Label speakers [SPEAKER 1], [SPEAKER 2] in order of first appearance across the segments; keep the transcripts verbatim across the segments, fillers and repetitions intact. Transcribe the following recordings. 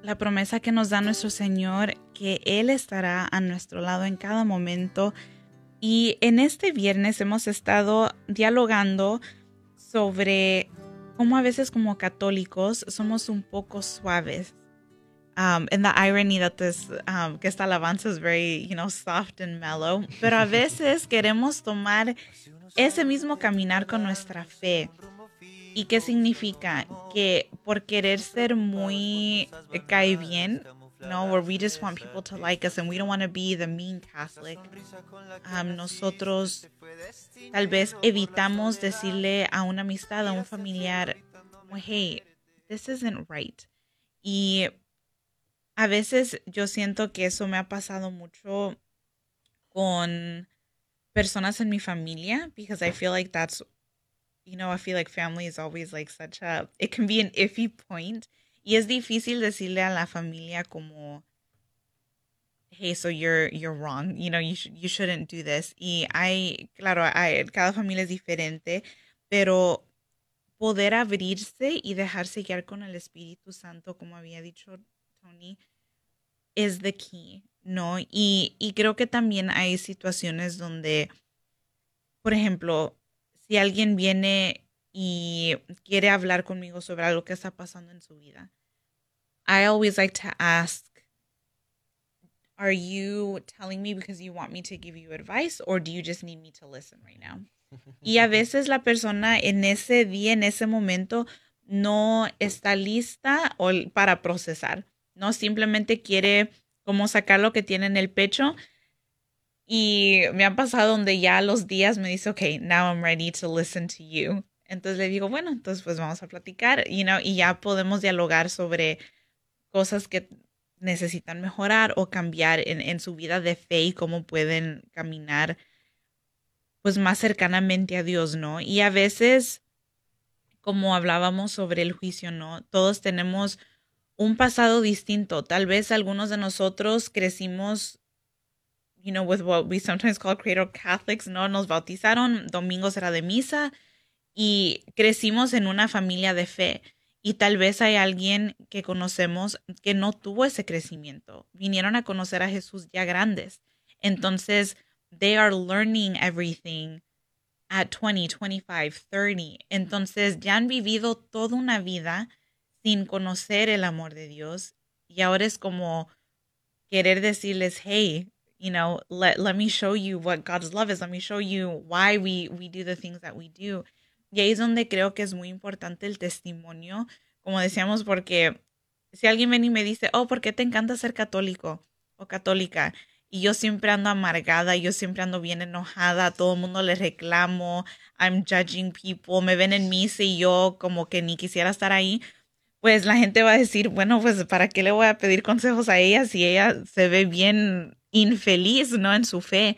[SPEAKER 1] la promesa que nos da nuestro Señor, que Él estará a nuestro lado en cada momento. Y en este viernes hemos estado dialogando sobre cómo a veces como católicos somos un poco suaves. Um, and the irony that this, um, que esta alabanza is very, you know, soft and mellow. Pero a veces queremos tomar ese mismo caminar con nuestra fe. ¿Y qué significa? Que por querer ser muy eh, cae bien, no, where we just want people to like us and we don't want to be the mean Catholic, um, nosotros tal vez evitamos decirle a una amistad, a un familiar, hey, this isn't right. Y a veces yo siento que eso me ha pasado mucho con personas en mi familia, because I feel like that's, you know, I feel like family is always like such a, it can be an iffy point. Y es difícil decirle a la familia como, hey, so you're you're wrong, you know, you sh- you shouldn't do this. Y hay, claro, hay, cada familia es diferente, pero poder abrirse y dejarse guiar con el Espíritu Santo, como había dicho Tony, is the key, ¿no? Y, y creo que también hay situaciones donde, por ejemplo, si alguien viene y quiere hablar conmigo sobre algo que está pasando en su vida, I always like to ask, are you telling me because you want me to give you advice, or do you just need me to listen right now? Y a veces la persona en ese día, en ese momento, no está lista o para procesar, no simplemente quiere como sacar lo que tiene en el pecho. Y me ha pasado donde ya los días me dice, okay, now I'm ready to listen to you. Entonces le digo, bueno, entonces pues vamos a platicar, you know, y ya podemos dialogar sobre cosas que necesitan mejorar o cambiar en, en su vida de fe y cómo pueden caminar pues más cercanamente a Dios, ¿no? Y a veces, como hablábamos sobre el juicio, ¿no? Todos tenemos un pasado distinto. Tal vez algunos de nosotros crecimos, you know, with what we sometimes call cradle Catholics, ¿no? Nos bautizaron, domingos era de misa y crecimos en una familia de fe. Y tal vez hay alguien que conocemos que no tuvo ese crecimiento. Vinieron a conocer a Jesús ya grandes. Entonces, they are learning everything at twenty, twenty-five, thirty. Entonces, ya han vivido toda una vida sin conocer el amor de Dios. Y ahora es como querer decirles, hey, you know, let, let me show you what God's love is. Let me show you why we, we do the things that we do. Y ahí es donde creo que es muy importante el testimonio, como decíamos, porque si alguien viene y me dice, oh, ¿por qué te encanta ser católico o católica? Y yo siempre ando amargada, yo siempre ando bien enojada, a todo el mundo le reclamo, I'm judging people, me ven en misa y yo como que ni quisiera estar ahí, pues la gente va a decir, bueno, pues ¿para qué le voy a pedir consejos a ella si ella se ve bien infeliz, ¿no? En su fe.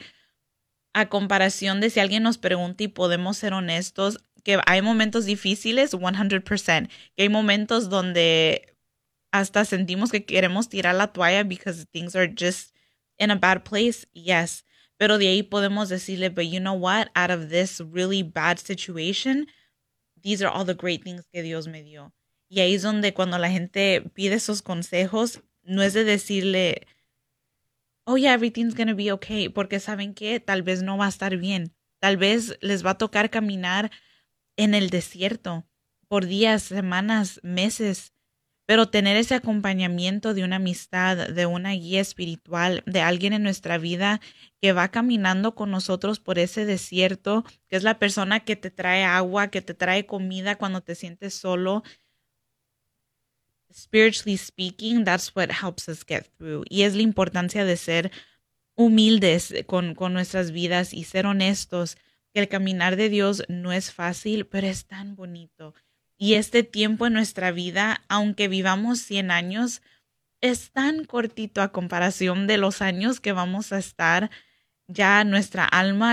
[SPEAKER 1] A comparación de si alguien nos pregunta y podemos ser honestos, que hay momentos difíciles, cien por ciento, que hay momentos donde hasta sentimos que queremos tirar la toalla because things are just in a bad place, yes. Pero de ahí podemos decirle, but you know what, out of this really bad situation, these are all the great things que Dios me dio. Y ahí es donde cuando la gente pide esos consejos, no es de decirle, oh yeah, everything's gonna be okay, porque saben que tal vez no va a estar bien. Tal vez les va a tocar caminar en el desierto por días, semanas, meses, pero tener ese acompañamiento de una amistad, de una guía espiritual, de alguien en nuestra vida que va caminando con nosotros por ese desierto, que es la persona que te trae agua, que te trae comida cuando te sientes solo. Spiritually speaking, that's what helps us get through. Y es la importancia de ser humildes con, con nuestras vidas y ser honestos, que el caminar de Dios no es fácil, pero es tan bonito. Y este tiempo en nuestra vida, aunque vivamos cien años, es tan cortito a comparación de los años que vamos a estar ya nuestra alma